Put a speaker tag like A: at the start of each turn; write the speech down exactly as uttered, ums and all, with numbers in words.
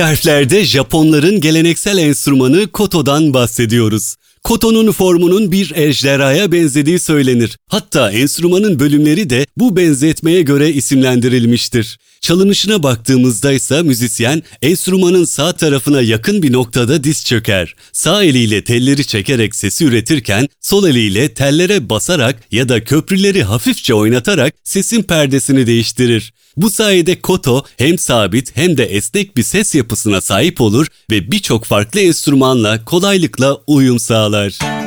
A: Harflerde Japonların geleneksel enstrümanı koto'dan bahsediyoruz. Koto'nun formunun bir ejderhaya benzediği söylenir. Hatta enstrümanın bölümleri de bu benzetmeye göre isimlendirilmiştir. Çalınışına baktığımızda ise müzisyen enstrümanın sağ tarafına yakın bir noktada diz çöker. Sağ eliyle telleri çekerek sesi üretirken sol eliyle tellere basarak ya da köprüleri hafifçe oynatarak sesin perdesini değiştirir. Bu sayede koto hem sabit hem de esnek bir ses yapısına sahip olur ve birçok farklı enstrümanla kolaylıkla uyum sağlar.